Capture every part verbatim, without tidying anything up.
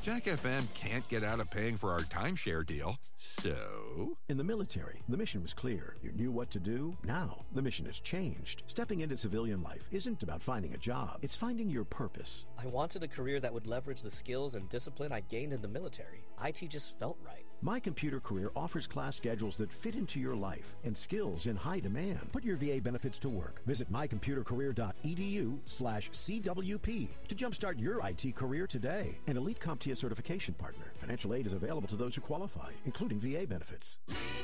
Jack F M can't get out of paying for our timeshare deal, so... In the military, the mission was clear. You knew what to do. Now, the mission has changed. Stepping into civilian life isn't about finding a job. It's finding your purpose. I wanted a career that would leverage the skills and discipline I gained in the military. I T just felt right. My Computer Career offers class schedules that fit into your life and skills in high demand. Put your V A benefits to work. Visit mycomputercareer.edu slash CWP to jumpstart your I T career today. An elite CompTIA certification partner. Financial aid is available to those who qualify, including V A benefits.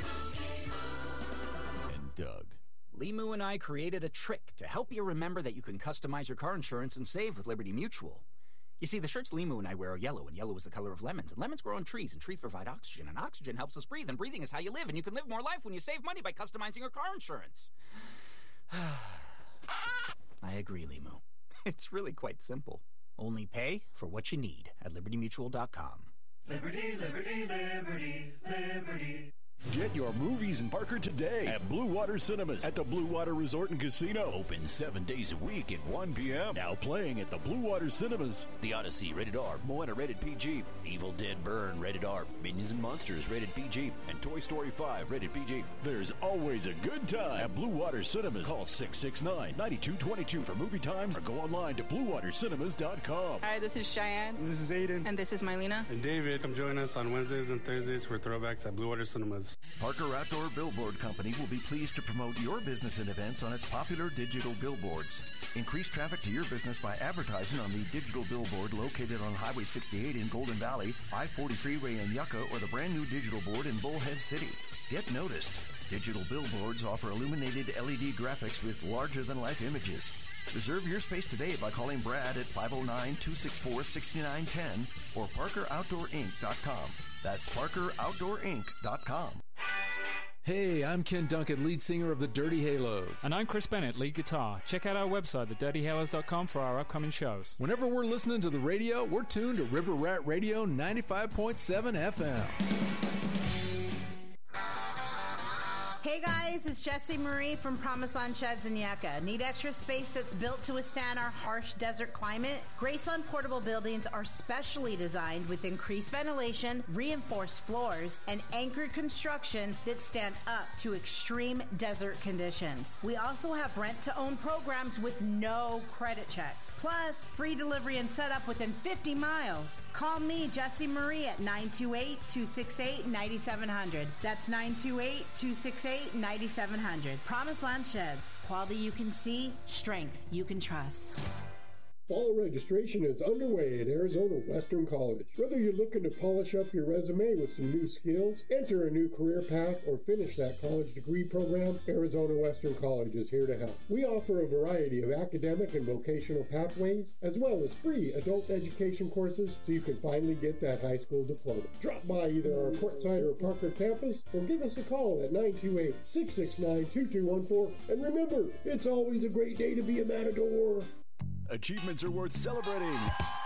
And Doug. Limu and I created a trick to help you remember that you can customize your car insurance and save with Liberty Mutual. You see, the shirts Limu and I wear are yellow, and yellow is the color of lemons, and lemons grow on trees, and trees provide oxygen, and oxygen helps us breathe, and breathing is how you live, and you can live more life when you save money by customizing your car insurance. I agree, Limu. It's really quite simple. Only pay for what you need at liberty mutual dot com. Liberty, liberty, liberty, liberty. Get your movies in Parker today at Blue Water Cinemas at the Blue Water Resort and Casino. Open seven days a week at one p.m. Now playing at the Blue Water Cinemas. The Odyssey, rated R. Moana, rated P G. Evil Dead Burn, rated R. Minions and Monsters, rated P G. And Toy Story five, rated P G. There's always a good time at Blue Water Cinemas. Call six six nine, nine two two two for movie times or go online to blue water cinemas dot com. Hi, this is Cheyenne. This is Aiden. And this is Mylena. And David. Come join us on Wednesdays and Thursdays for Throwbacks at Blue Water Cinemas. Parker Outdoor Billboard Company will be pleased to promote your business and events on its popular digital billboards. Increase traffic to your business by advertising on the digital billboard located on Highway sixty-eight in Golden Valley, I forty freeway in Yucca, or the brand new digital board in Bullhead City. Get noticed. Digital billboards offer illuminated L E D graphics with larger-than-life images. Reserve your space today by calling Brad at five oh nine, two six four, six nine one zero or parker outdoor inc dot com. That's parker outdoor inc dot com. Hey, I'm Ken Duncott, lead singer of the Dirty Halos. And I'm Chris Bennett, lead guitar. Check out our website, the dirty halos dot com, for our upcoming shows. Whenever we're listening to the radio, we're tuned to River Rat Radio ninety-five point seven F M. Hey guys, it's Jessie Marie from Promised Land Sheds in Yucca. Need extra space that's built to withstand our harsh desert climate? Graceland Portable Buildings are specially designed with increased ventilation, reinforced floors, and anchored construction that stand up to extreme desert conditions. We also have rent-to-own programs with no credit checks. Plus, free delivery and setup within fifty miles. Call me, Jessie Marie, at nine two eight, two six eight, nine seven zero zero. That's nine two eight, two six eight, nine seven zero zero. Promised Land Sheds. Quality you can see, strength you can trust. Fall registration is underway at Arizona Western College. Whether you're looking to polish up your resume with some new skills, enter a new career path, or finish that college degree program, Arizona Western College is here to help. We offer a variety of academic and vocational pathways, as well as free adult education courses, so you can finally get that high school diploma. Drop by either our Portside or Parker campus, or give us a call at nine two eight, six six nine, two two one four. And remember, it's always a great day to be a Matador. Achievements are worth celebrating.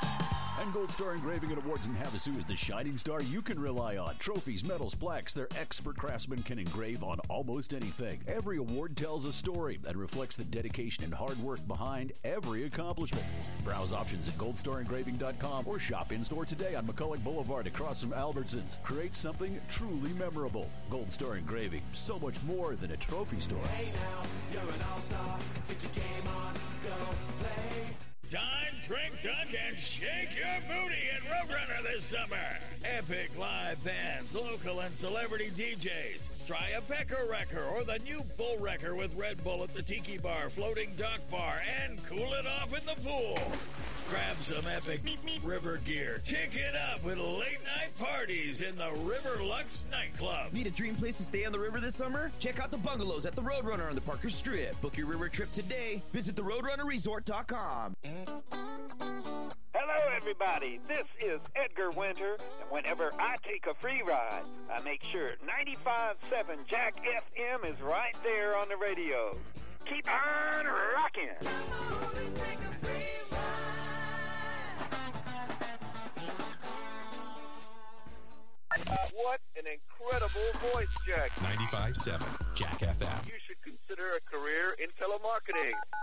And Gold Star Engraving and Awards in Havasu is the shining star you can rely on. Trophies, medals, plaques, their expert craftsmen can engrave on almost anything. Every award tells a story that reflects the dedication and hard work behind every accomplishment. Browse options at gold star engraving dot com or shop in-store today on McCulloch Boulevard across from Albertsons. Create something truly memorable. Gold Star Engraving, so much more than a trophy store. Hey now, you're an all-star. Get your game on, go play. Dine, drink, dunk, and shake your booty at Roadrunner this summer. Epic live bands, local and celebrity D Js. Try a Pecker Wrecker or the new Bull Wrecker with Red Bull at the Tiki Bar, Floating Dock Bar, and cool it off in the pool. Grab some epic river gear. Kick it up with late-night parties in the River Lux nightclub. Need a dream place to stay on the river this summer? Check out the bungalows at the Roadrunner on the Parker Strip. Book your river trip today. Visit the roadrunner resort dot com. Hello, everybody. This is Edgar Winter, and whenever I take a free ride, I make sure ninety-five point seven Jack F M is right there on the radio. Keep on rocking. What an incredible voice, Jack. ninety-five point seven Jack F M. You should consider a career in telemarketing.